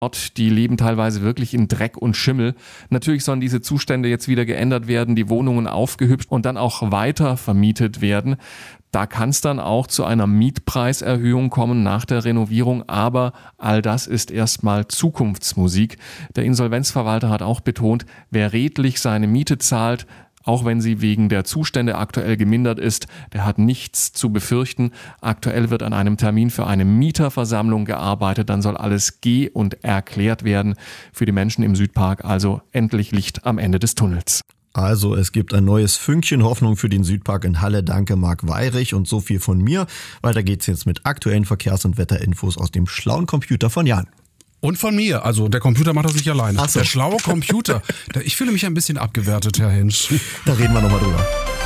Die leben teilweise wirklich in Dreck und Schimmel. Natürlich sollen diese Zustände jetzt wieder geändert werden, die Wohnungen aufgehübscht und dann auch weiter vermietet werden. Da kann es dann auch zu einer Mietpreiserhöhung kommen nach der Renovierung, aber all das ist erstmal Zukunftsmusik. Der Insolvenzverwalter hat auch betont, wer redlich seine Miete zahlt, auch wenn sie wegen der Zustände aktuell gemindert ist, der hat nichts zu befürchten. Aktuell wird an einem Termin für eine Mieterversammlung gearbeitet, dann soll alles und erklärt werden. Für die Menschen im Südpark also endlich Licht am Ende des Tunnels. Also es gibt ein neues Fünkchen Hoffnung für den Südpark in Halle. Danke Marc Weyrich und so viel von mir. Weiter geht's jetzt mit aktuellen Verkehrs- und Wetterinfos aus dem schlauen Computer von Jan. Und von mir. Also der Computer macht das nicht alleine. Ach so. Der schlaue Computer. Ich fühle mich ein bisschen abgewertet, Herr Hinsch. Da reden wir nochmal drüber.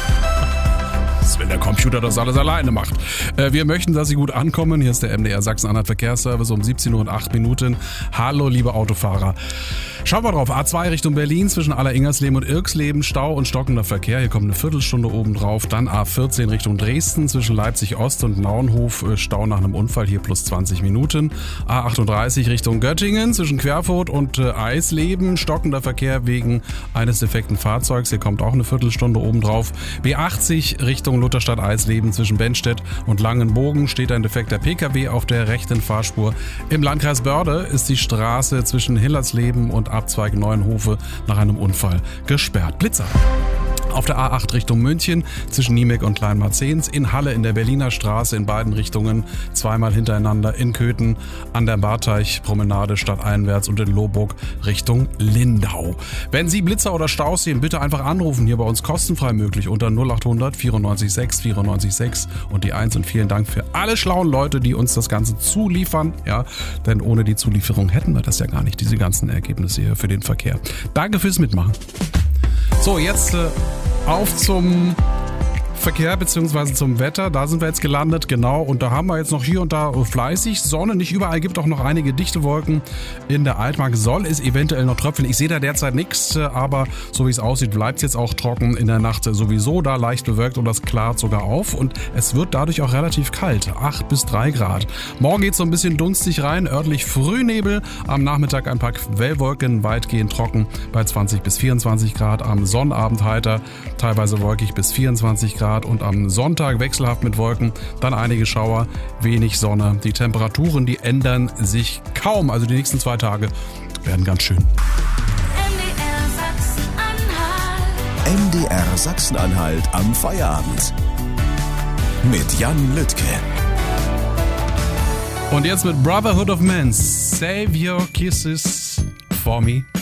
Wenn der Computer das alles alleine macht. Wir möchten, dass Sie gut ankommen. Hier ist der MDR Sachsen-Anhalt Verkehrsservice um 17:08 Uhr. Hallo, liebe Autofahrer. Schauen wir drauf. A2 Richtung Berlin zwischen Aller-Ingersleben und Irksleben. Stau und stockender Verkehr. Hier kommt eine Viertelstunde oben drauf. Dann A14 Richtung Dresden zwischen Leipzig-Ost und Nauenhof. Stau nach einem Unfall. Hier plus 20 Minuten. A38 Richtung Göttingen zwischen Querfurt und Eisleben. Stockender Verkehr wegen eines defekten Fahrzeugs. Hier kommt auch eine Viertelstunde oben drauf. B80 Richtung Lutherstadt Eisleben zwischen Benstedt und Langenbogen steht ein defekter PKW auf der rechten Fahrspur. Im Landkreis Börde ist die Straße zwischen Hillersleben und Abzweig Neuenhofe nach einem Unfall gesperrt. Blitzer. Auf der A8 Richtung München zwischen Niemek und Kleinmarzens, in Halle in der Berliner Straße in beiden Richtungen, zweimal hintereinander in Köthen, an der Barteich-Promenade stadteinwärts und in Lohburg Richtung Lindau. Wenn Sie Blitzer oder Staus sehen, bitte einfach anrufen, hier bei uns kostenfrei möglich unter 0800 94 6 94 6 und die 1 und vielen Dank für alle schlauen Leute, die uns das Ganze zuliefern, ja, denn ohne die Zulieferung hätten wir das ja gar nicht, diese ganzen Ergebnisse hier für den Verkehr. Danke fürs Mitmachen. So, jetzt auf zum Verkehr bzw. zum Wetter. Da sind wir jetzt gelandet, genau. Und da haben wir jetzt noch hier und da fleißig Sonne. Nicht überall gibt auch noch einige dichte Wolken. In der Altmark soll es eventuell noch tröpfeln. Ich sehe da derzeit nichts, aber so wie es aussieht, bleibt es jetzt auch trocken. In der Nacht sowieso da leicht bewölkt und das klart sogar auf. Und es wird dadurch auch relativ kalt. 8 bis 3 Grad. Morgen geht es so ein bisschen dunstig rein. Örtlich Frühnebel. Am Nachmittag ein paar Quellwolken, weitgehend trocken bei 20 bis 24 Grad. Am Sonnabend heiter, teilweise wolkig bis 24 Grad. Und am Sonntag wechselhaft mit Wolken, dann einige Schauer, wenig Sonne. Die Temperaturen, die ändern sich kaum. Also die nächsten 2 Tage werden ganz schön. MDR Sachsen-Anhalt am Feierabend. Mit Jan Lüttke. Und jetzt mit Brotherhood of Men. Save your kisses for me.